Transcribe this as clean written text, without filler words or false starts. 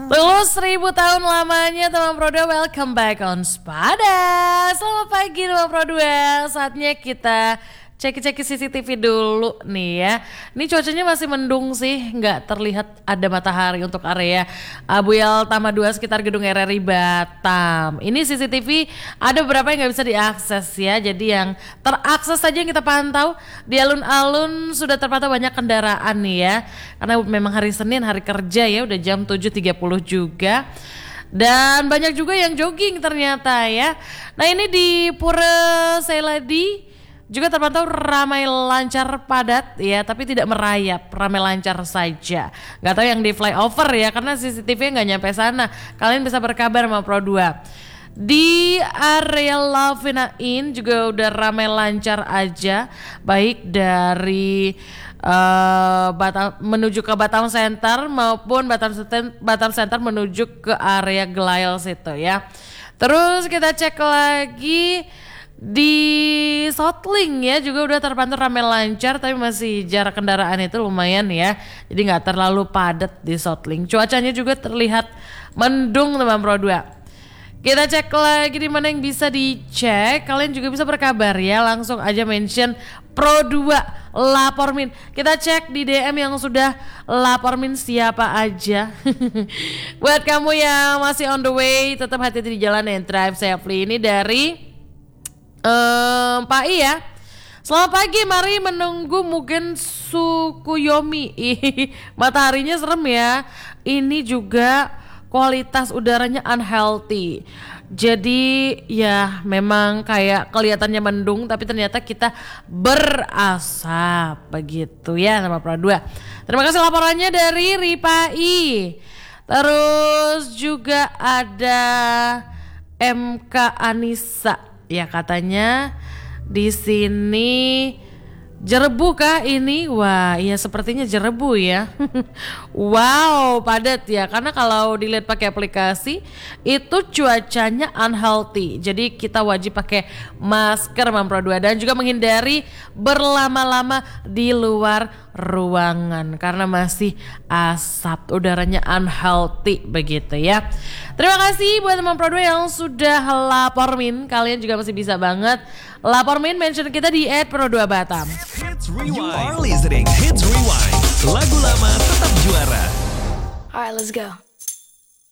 Lulus 1000 tahun lamanya teman Pro 2, welcome back on Spada. Selamat pagi teman Pro 2. Saatnya kita cek CCTV dulu nih ya. Ini cuacanya masih mendung sih, nggak terlihat ada matahari untuk area Abuel Tama 2 sekitar gedung RRI Batam. Ini CCTV ada beberapa yang nggak bisa diakses ya. Jadi yang terakses saja yang kita pantau di alun-alun sudah terpantau banyak kendaraan nih ya. Karena memang hari Senin, hari kerja ya, udah jam 7.30 juga. Dan banyak juga yang jogging ternyata ya. Nah ini di Pura Seladi juga terpantau ramai lancar padat ya, tapi tidak merayap, ramai lancar saja. Gak tahu yang di flyover ya, karena CCTV nggak nyampe sana. Kalian bisa berkabar sama Pro 2. Di area Lavina Inn juga udah ramai lancar aja, baik dari menuju ke Batam Center maupun Batam Center menuju ke area Glyles itu ya. Terus kita cek lagi di Southling ya, juga udah terpantau ramai lancar, tapi masih jarak kendaraan itu lumayan ya, jadi nggak terlalu padat di Southling. Cuacanya juga terlihat mendung teman Pro 2. Kita cek lagi di mana yang bisa dicek. Kalian juga bisa berkabar ya, langsung aja mention Pro 2 lapor min. Kita cek di DM yang sudah lapor min siapa aja. Buat kamu yang masih on the way, tetap hati-hati di jalan and drive safely. Ini dari Pak I ya. Selamat pagi, mari menunggu Mugen Sukuyomi. Mataharinya serem ya. Ini juga kualitas udaranya unhealthy. Jadi ya memang kayak kelihatannya mendung, tapi ternyata kita berasap begitu ya sama Pro 2. Terima kasih laporannya dari Ripai. Terus juga ada MK Anissa. Ya katanya di sini Jerebu kah ini? Wah, iya sepertinya Jerebu ya. Wow, padat ya. Karena kalau dilihat pakai aplikasi itu cuacanya unhealthy. Jadi kita wajib pakai masker Pro 2 dan juga menghindari berlama-lama di luar ruangan karena masih asap, udaranya unhealthy begitu ya. Terima kasih buat teman Pro 2 yang sudah lapor min. Kalian juga masih bisa banget lapor min, mention kita di @pro2batam. Hits Rewind. You are listening Hits Rewind. Lagu lama tetap juara. Alright, let's go.